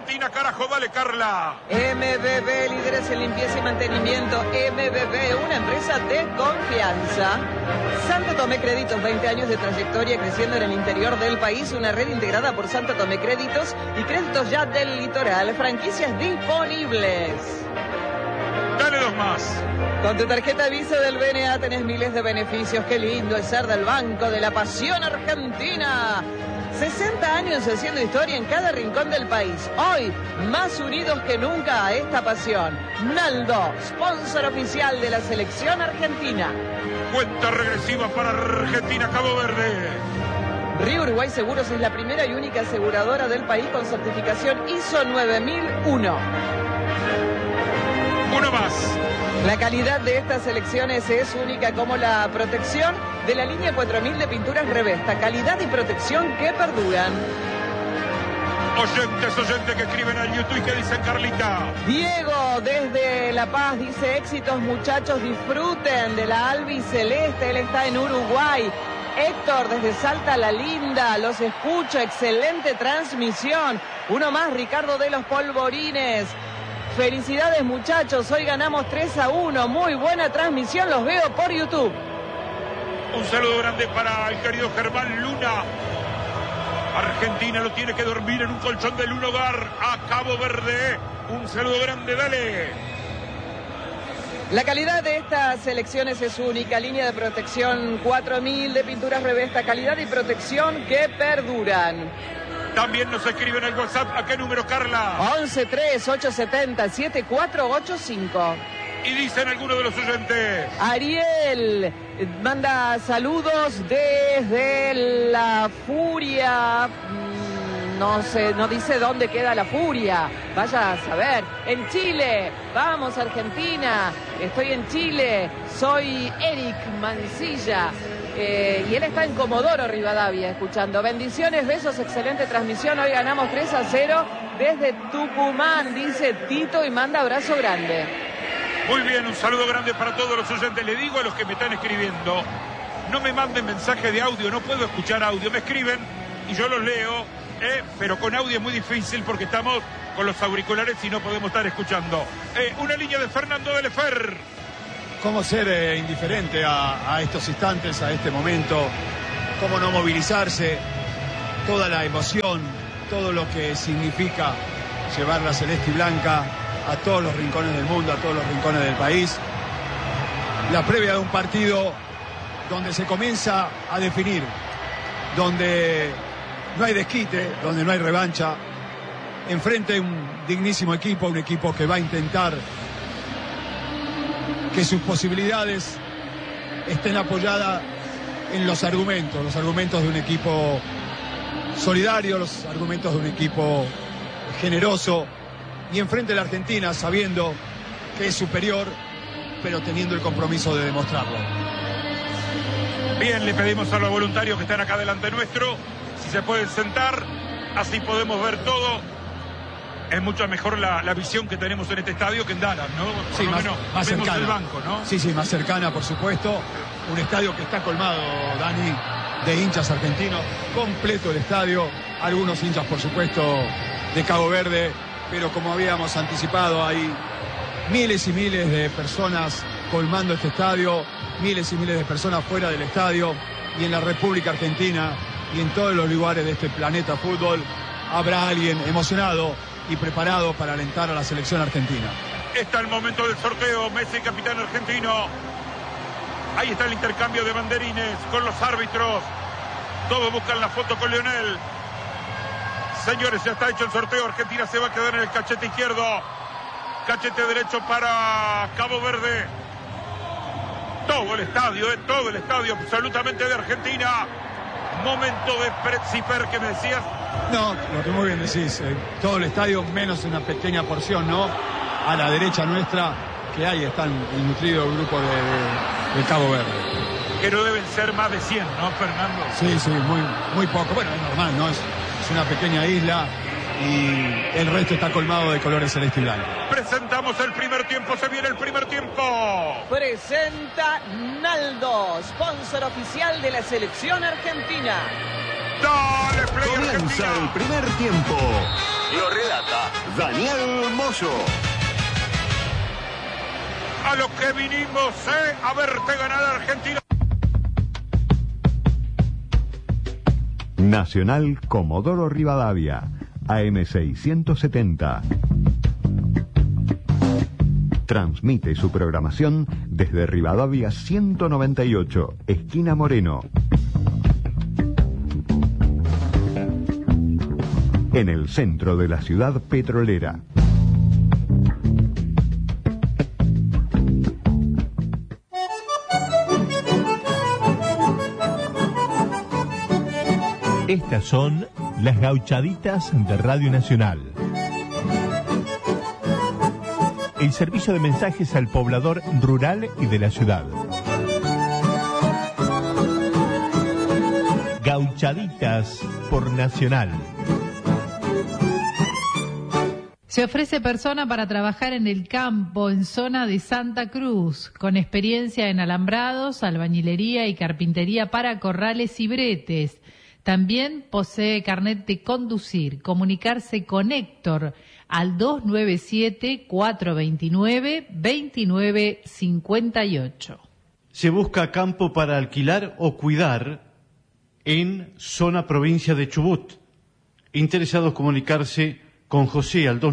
Argentina, carajo, dale Carla. MBB, líderes en limpieza y mantenimiento. MBB, una empresa de confianza. Santo Tomé Créditos, 20 años de trayectoria creciendo en el interior del país. Una red integrada por Santo Tomé Créditos y Créditos Ya del Litoral. Franquicias disponibles. Dale dos más. Con tu tarjeta Visa del BNA tenés miles de beneficios. Qué lindo es ser del Banco de la Pasión Argentina. 60 años haciendo historia en cada rincón del país. Hoy, más unidos que nunca a esta pasión. Naldo, sponsor oficial de la selección argentina. Cuenta regresiva para Argentina, Cabo Verde. Río Uruguay Seguros es la primera y única aseguradora del país con certificación ISO 9001. Uno más. La calidad de estas selecciones es única como la protección de la línea 4000 de pinturas Revesta. Calidad y protección que perduran. Oyentes que escriben al YouTube y que dicen Carlita. Diego desde La Paz dice: éxitos muchachos, disfruten de la albiceleste, él está en Uruguay. Héctor desde Salta La Linda, los escucho, excelente transmisión. Uno más, Ricardo de los Polvorines. Felicidades muchachos, hoy ganamos 3-1, muy buena transmisión, los veo por YouTube. Un saludo grande para el querido Germán Luna. Argentina lo tiene que dormir en un colchón de un hogar a Cabo Verde. Un saludo grande, dale. La calidad de estas selecciones es única, línea de protección 4000 de pinturas Revesta, calidad y protección que perduran. También nos escriben al WhatsApp. ¿A qué número, Carla? 1138707485. Y dicen algunos de los oyentes. Ariel manda saludos desde La Furia. No sé, no dice dónde queda La Furia. Vaya a saber. En Chile. Vamos, Argentina. Estoy en Chile. Soy Eric Mancilla. Y él está en Comodoro Rivadavia escuchando. Bendiciones, besos, excelente transmisión. Hoy ganamos 3-0 desde Tucumán, dice Tito, y manda abrazo grande. Muy bien, un saludo grande para todos los oyentes. Le digo a los que me están escribiendo, no me manden mensaje de audio, no puedo escuchar audio. Me escriben y yo los leo, pero con audio es muy difícil porque estamos con los auriculares y no podemos estar escuchando. Una línea de Fernando de Lefer. ¿Cómo ser indiferente a estos instantes, a este momento? ¿Cómo no movilizarse? Toda la emoción, todo lo que significa llevar la celeste y blanca a todos los rincones del mundo, a todos los rincones del país. La previa de un partido donde se comienza a definir, donde no hay desquite, donde no hay revancha. Enfrente un dignísimo equipo, un equipo que va a intentar que sus posibilidades estén apoyadas en los argumentos de un equipo solidario, los argumentos de un equipo generoso, y enfrente a la Argentina sabiendo que es superior, pero teniendo el compromiso de demostrarlo. Bien, le pedimos a los voluntarios que están acá delante nuestro, si se pueden sentar, así podemos ver todo. Es mucho mejor la visión que tenemos en este estadio que en Dallas, ¿no? Sí, más cercana. El banco, ¿no? Sí, más cercana, por supuesto. Un estadio que está colmado, Dani, de hinchas argentinos. Completo el estadio. Algunos hinchas, por supuesto, de Cabo Verde. Pero como habíamos anticipado, hay miles y miles de personas colmando este estadio. Miles y miles de personas fuera del estadio. Y en la República Argentina y en todos los lugares de este planeta fútbol habrá alguien emocionado y preparado para alentar a la selección argentina. Está el momento del sorteo. Messi, capitán argentino. Ahí está el intercambio de banderines con los árbitros. Todos buscan la foto con Lionel. Señores, ya está hecho el sorteo. Argentina se va a quedar en el cachete izquierdo. Cachete derecho para Cabo Verde. Todo el estadio, absolutamente de Argentina. Momento de Pretziper, que me decías. No, lo que muy bien decís, todo el estadio menos una pequeña porción, ¿no? A la derecha nuestra, que ahí están el nutrido grupo de Cabo Verde. Que no deben ser más de 100, ¿no, Fernando? Sí, muy poco. Bueno, es normal, ¿no? Es una pequeña isla y el resto está colmado de colores celeste y blanco. Presentamos el primer tiempo, se viene el primer tiempo. Presenta Naldo, sponsor oficial de la selección argentina. Dale, play Comienza Argentina. el primer tiempo. Lo relata Daniel Moyo. A lo que vinimos, a verte ganar a Argentina. Nacional Comodoro Rivadavia, AM670. Transmite su programación desde Rivadavia 198, esquina Moreno. En el centro de la ciudad petrolera. Estas son las gauchaditas de Radio Nacional. El servicio de mensajes al poblador rural y de la ciudad. Gauchaditas por Nacional. Se ofrece persona para trabajar en el campo, en zona de Santa Cruz, con experiencia en alambrados, albañilería y carpintería para corrales y bretes. También posee carnet de conducir. Comunicarse con Héctor al 297-429-2958. Se busca campo para alquilar o cuidar en zona provincia de Chubut. Interesados comunicarse con José al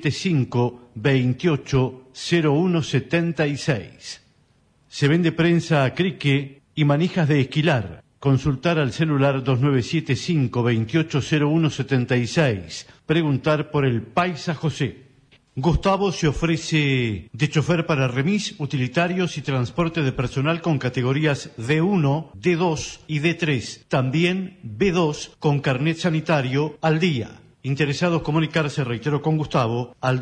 2975-280176. Se vende prensa a crique y manijas de esquilar. Consultar al celular 2975-280176. Preguntar por el Paisa José. Gustavo se ofrece de chofer para remis, utilitarios y transporte de personal con categorías D1, D2 y D3. También B2 con carnet sanitario al día. Interesados comunicarse, reitero, con Gustavo al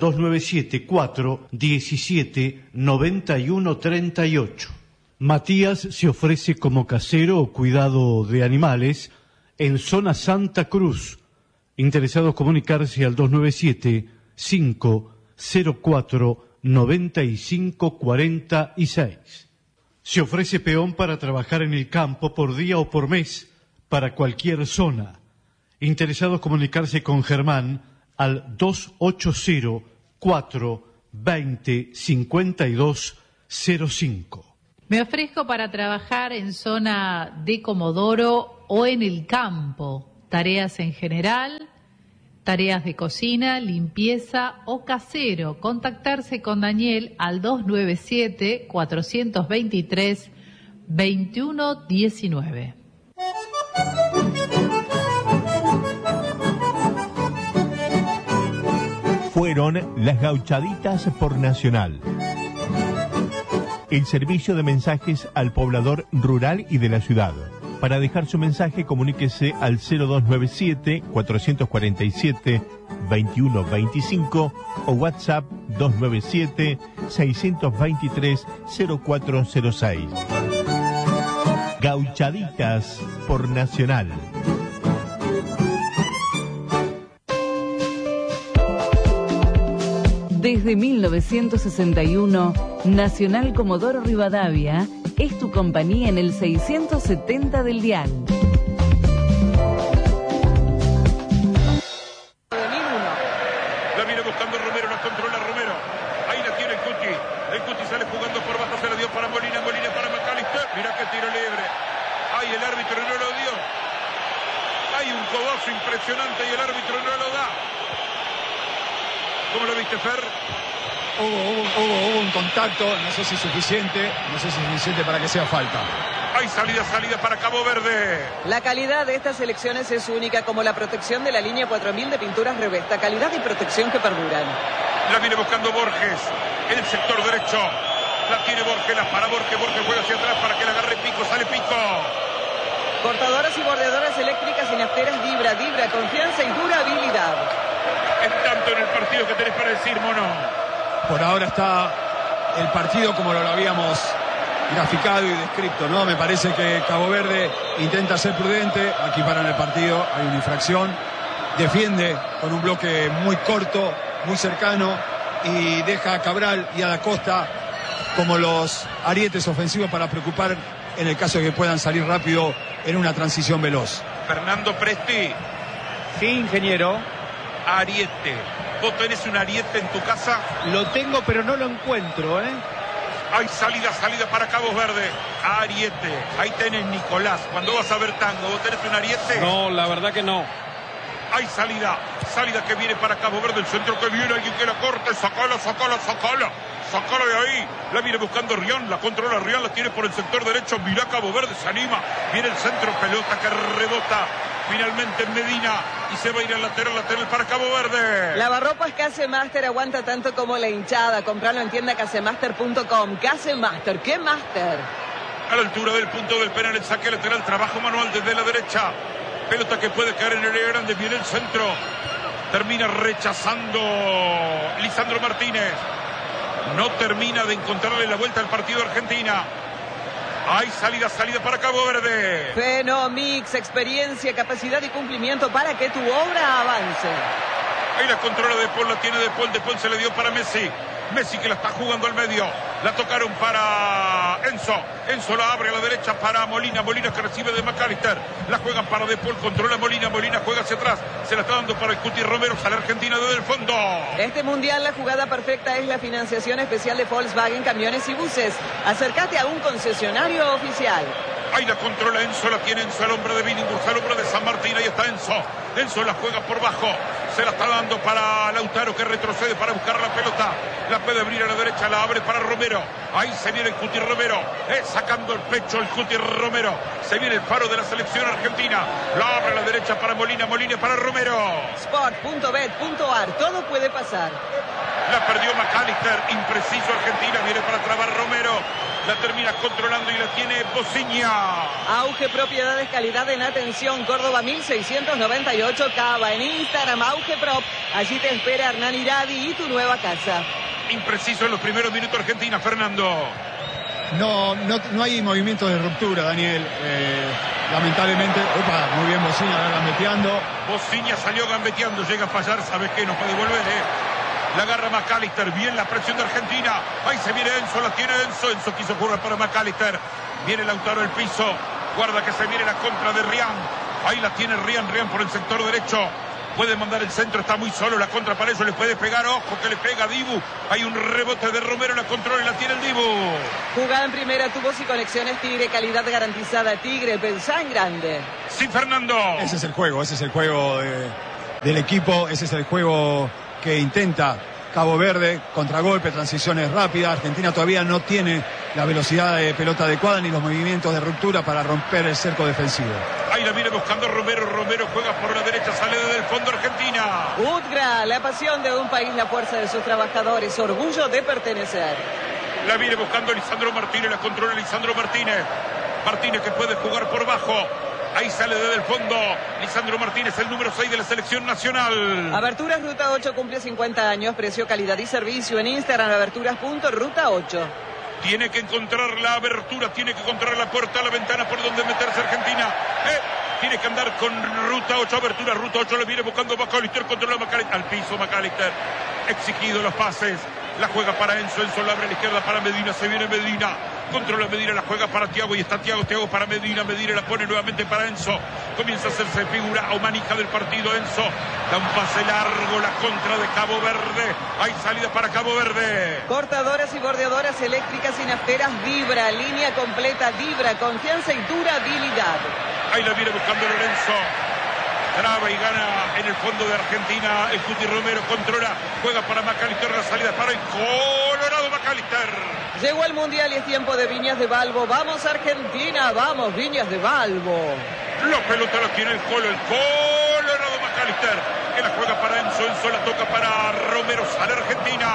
297-417-9138. Matías se ofrece como casero o cuidado de animales en zona Santa Cruz. Interesados comunicarse al 297-504-9546. Se ofrece peón para trabajar en el campo por día o por mes para cualquier zona. Interesados comunicarse con Germán al 280-420-5205. Me ofrezco para trabajar en zona de Comodoro o en el campo. Tareas en general, tareas de cocina, limpieza o casero. Contactarse con Daniel al 297-423-2119. Fueron las gauchaditas por Nacional. El servicio de mensajes al poblador rural y de la ciudad. Para dejar su mensaje, comuníquese al 0297-447-2125 o WhatsApp 297-623-0406. Gauchaditas por Nacional. Desde 1961, Nacional Comodoro Rivadavia es tu compañía en el 670 del dial. La viene buscando Romero, la controla Romero. Ahí la tiene el Cuti. El Cuti sale jugando por bajo, se la dio para Molina, Molina para McAllister. Mirá que tiro libre. Ay, el árbitro no lo dio. Hay un codazo impresionante y el árbitro no lo da. ¿Cómo lo viste, Fer? Hubo un contacto, no sé si suficiente para que sea falta. Hay salida para Cabo Verde. La calidad de estas elecciones es única, como la protección de la línea 4000 de pinturas Revesta. Calidad y protección que perduran. La viene buscando Borges en el sector derecho. La tiene Borges, la para Borges. Borges juega hacia atrás para que la agarre Pico. Sale Pico. Cortadoras y bordeadoras eléctricas y nafteras Vibra, confianza y durabilidad. Es tanto en el partido que tenés para decir, Mono. Por ahora está el partido como lo habíamos graficado y descrito, ¿no? Me parece que Cabo Verde intenta ser prudente, aquí paran el partido, hay una infracción, defiende con un bloque muy corto, muy cercano y deja a Cabral y a Da Costa como los arietes ofensivos para preocupar en el caso de que puedan salir rápido en una transición veloz. Fernando Presti. Sí, ingeniero. Ariete. ¿Vos tenés un ariete en tu casa? Lo tengo, pero no lo encuentro, ¿eh? Hay salida para Cabo Verde. Ariete. Ahí tenés, Nicolás. Cuando vas a ver tango, ¿vos tenés un ariete? No, la verdad que no. Hay salida que viene para Cabo Verde. El centro que viene, alguien que la corte. Sacala de ahí. La viene buscando Rion, la controla Rion, la tiene por el sector derecho. Mirá Cabo Verde, se anima. Viene el centro, pelota que rebota. Finalmente Medina y se va a ir al lateral para Cabo Verde. Lavarropas Casemaster aguanta tanto como la hinchada. Compralo en tienda casemaster.com. Casemaster, ¿qué Master? A la altura del punto del penal, el saque lateral, trabajo manual desde la derecha. Pelota que puede caer en el área grande, viene el centro. Termina rechazando Lisandro Martínez. No termina de encontrarle la vuelta al partido de Argentina. Hay salida para Cabo Verde. Fenomix, experiencia, capacidad y cumplimiento para que tu obra avance. Ahí la controla De Paul, la tiene De Paul se le dio para Messi. Messi que la está jugando al medio. La tocaron para Enzo la abre a la derecha para Molina que recibe de McAllister. La juegan para De Paul, controla Molina juega hacia atrás. Se la está dando para el Cuti Romero, sale Argentina desde el fondo. Este mundial la jugada perfecta es la financiación especial de Volkswagen Camiones y Buses. Acércate a un concesionario oficial. Ahí la controla Enzo, la tiene Enzo, el hombre de Billinghurst, el hombre de San Martín, ahí está Enzo la juega por bajo, se la está dando para Lautaro que retrocede para buscar la pelota, la puede abrir a la derecha, la abre para Romero, ahí se viene el Cuti Romero, sacando el pecho el Cuti Romero, se viene el paro de la selección argentina, la abre a la derecha para Molina para Romero. Sport.bet.ar, todo puede pasar. La perdió McAllister, impreciso Argentina, viene para trabar Romero. La termina controlando y la tiene Bociña. Auge Propiedades, calidad en atención. Córdoba 1698, Cava. En Instagram, Auge Prop. Allí te espera Hernán Iradi y tu nueva casa. Impreciso en los primeros minutos Argentina, Fernando. No hay movimiento de ruptura, Daniel. Lamentablemente, muy bien Bociña gambeteando. Bociña salió gambeteando, llega a fallar, ¿sabes qué? Nos puede devolver, La agarra McAllister, bien la presión de Argentina. Ahí se viene Enzo, la tiene Enzo quiso jugar para McAllister. Viene Lautaro al piso. Guarda que se viene la contra de Rian. Ahí la tiene Rian por el sector derecho. Puede mandar el centro, está muy solo. La contra para eso le puede pegar. Ojo que le pega a Dibu. Hay un rebote de Romero, la controla y la tiene el Dibu. Jugada en primera, tubos y conexiones Tigre, calidad garantizada. Tigre, pensá en grande. Sí, Fernando. Ese es el juego del equipo. Ese es el juego que intenta Cabo Verde, contragolpe, transiciones rápidas. Argentina todavía no tiene la velocidad de pelota adecuada ni los movimientos de ruptura para romper el cerco defensivo. Ahí la viene buscando Romero juega por la derecha, sale desde el fondo Argentina. Udgra, la pasión de un país, la fuerza de sus trabajadores, orgullo de pertenecer. La viene buscando Lisandro Martínez, la controla Lisandro Martínez que puede jugar por bajo. Ahí sale desde el fondo Lisandro Martínez, el número 6 de la selección nacional. Aberturas Ruta 8 cumple 50 años, precio, calidad y servicio. En Instagram, aberturas.ruta8. Tiene que encontrar la abertura, tiene que encontrar la puerta, la ventana por donde meterse Argentina. Tiene que andar con Ruta 8, abertura, Ruta 8, le viene buscando McAllister, controla McAllister, al piso McAllister. Exigido los pases. La juega para Enzo la abre a la izquierda para Medina, se viene Medina, controla Medina, la juega para Thiago y está Thiago para Medina la pone nuevamente para Enzo, comienza a hacerse figura o manija del partido Enzo, da un pase largo, la contra de Cabo Verde, hay salida para Cabo Verde. Cortadoras y bordeadoras eléctricas y nafteras Vibra, línea completa Vibra, confianza y durabilidad. Ahí la viene buscando Lorenzo. Traba y gana en el fondo de Argentina. El Cuti Romero controla, juega para McAllister, la salida para el Colorado McAllister. Llegó el Mundial y es tiempo de Viñas de Balbo. Vamos Argentina, vamos Viñas de Balbo. La pelota la tiene el Colorado McAllister, que la juega para Enzo la toca para Romero, sale Argentina.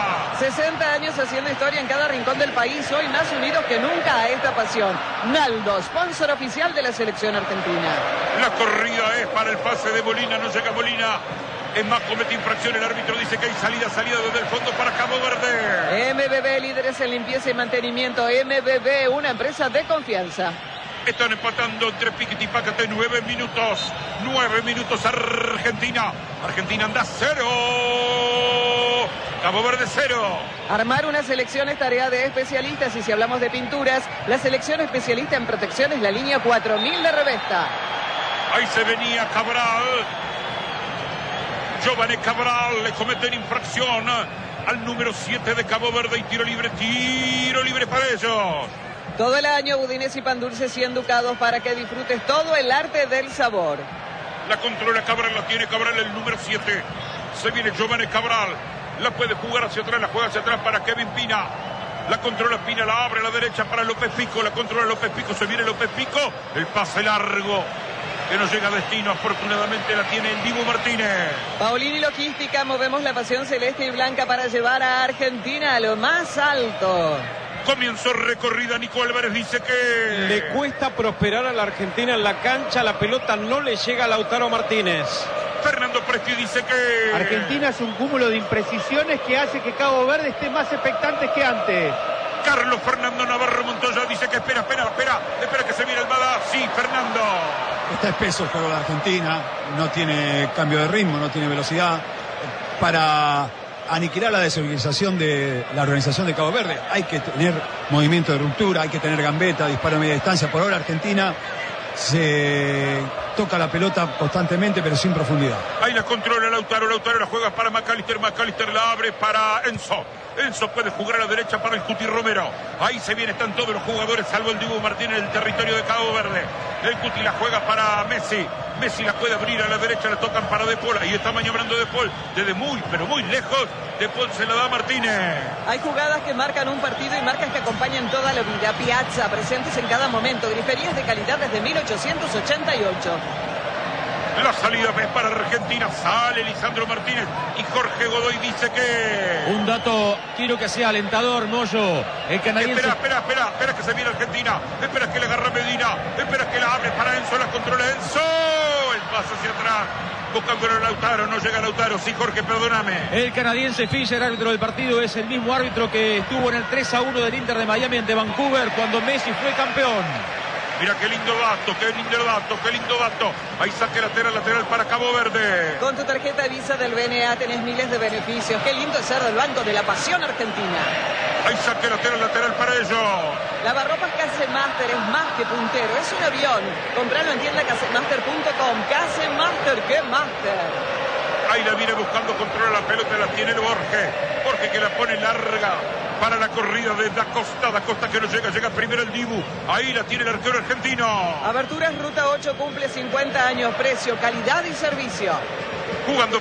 60 años haciendo historia en cada rincón del país, hoy más unidos que nunca a esta pasión. Naldo, sponsor oficial de la selección argentina. La corrida es para el pase de Molina, no llega Molina. Es más, comete infracción, el árbitro dice que hay salida desde el fondo para Cabo Verde. MBB, líderes en limpieza y mantenimiento. MBB, una empresa de confianza. Están empatando entre Piquet y Pácate, 9 minutos. 9 minutos Argentina. Argentina anda 0. Cabo Verde 0. Armar una selección es tarea de especialistas y si hablamos de pinturas, la selección especialista en protección es la línea 4000 de Revesta. Ahí se venía Cabral. Giovanni Cabral le cometen infracción al número 7 de Cabo Verde y tiro libre para ellos. Todo el año budines y pan dulces y enducados para que disfrutes todo el arte del sabor. La controla Cabral, la tiene Cabral, el número 7. Se viene Giovanni Cabral. La puede jugar hacia atrás, la juega hacia atrás para Kevin Pina. La controla Pina, la abre a la derecha para López Pico. La controla López Pico, se viene López Pico. El pase largo que no llega a destino. Afortunadamente la tiene el Dibu Martínez. Paulini Logística, movemos la pasión celeste y blanca para llevar a Argentina a lo más alto. Comienzo recorrida, Nico Álvarez dice que le cuesta prosperar a la Argentina en la cancha, la pelota no le llega a Lautaro Martínez. Fernando Presti dice que Argentina es un cúmulo de imprecisiones que hace que Cabo Verde esté más expectante que antes. Carlos Fernando Navarro Montoya dice que espera que se viene el Bada. Sí, Fernando. Está espeso el juego de Argentina, no tiene cambio de ritmo, no tiene velocidad. Para aniquilar la desorganización de la organización de Cabo Verde hay que tener movimiento de ruptura, hay que tener gambeta, disparo a media distancia. Por ahora Argentina se toca la pelota constantemente pero sin profundidad. Ahí la controla Lautaro la juega para McAllister la abre para Enzo puede jugar a la derecha para el Cuti Romero. Ahí se viene, están todos los jugadores salvo el Dibu Martínez en el territorio de Cabo Verde. El Cuti la juega para Messi la puede abrir a la derecha, la tocan para De Paul. Ahí está maniobrando De Paul desde muy pero muy lejos. De Paul se la da a Martínez. Hay jugadas que marcan un partido y marcas que acompañan toda la vida. Piazza, presentes en cada momento, griferías de calidad desde 1888. La salida es para Argentina, sale Lisandro Martínez y Jorge Godoy dice que... Un dato, quiero que sea alentador, Moyo. El canadiense... Espera que se viene Argentina, espera que le agarra Medina, espera que la abre para Enzo, la controla Enzo, el pase hacia atrás, buscándolo a Lautaro, no llega Lautaro, sí Jorge, perdóname. El canadiense Fischer, árbitro del partido, es el mismo árbitro que estuvo en el 3-1 del Inter de Miami ante Vancouver cuando Messi fue campeón. Mira qué lindo dato. Ahí saque lateral para Cabo Verde. Con tu tarjeta Visa del BNA tenés miles de beneficios. Qué lindo es ser del Banco de la Pasión Argentina. Ahí saque lateral para ellos. Lavarropas Casemaster es más que puntero, es un avión. Compralo en tienda casemaster.com. Casemaster, qué master. Ahí la viene buscando, controla la pelota, la tiene el Borge que la pone larga para la corrida de Da Costa que no llega primero el Dibu, ahí la tiene el arquero argentino. Aberturas Ruta 8 cumple 50 años, precio, calidad y servicio. Jugando